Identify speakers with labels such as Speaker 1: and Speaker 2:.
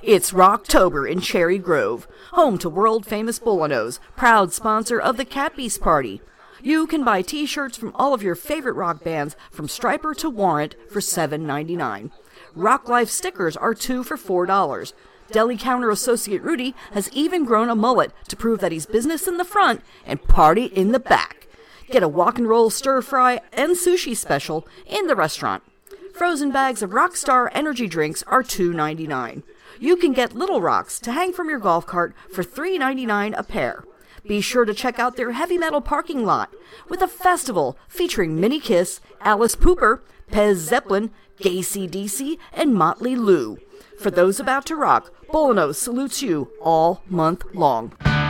Speaker 1: It's Rocktober in Cherry Grove, home to world-famous Bolanos, proud sponsor of the Cat Beast Party. You can buy t-shirts from all of your favorite rock bands, from Stryper to Warrant, for $7.99. Rock Life stickers are 2 for $4. Deli counter associate Rudy has even grown a mullet to prove that he's business in the front and party in the back. Get a walk and roll stir fry and sushi special in the restaurant. Frozen bags of Rockstar energy drinks are $2.99. You can get little rocks to hang from your golf cart for $3.99 a pair. Be sure to check out their heavy metal parking lot with a festival featuring Minnie Kiss, Alice Cooper, Pez Zeppelin, Gacy DC, and Motley Lue. For those about to rock, Bolanos salutes you all month long.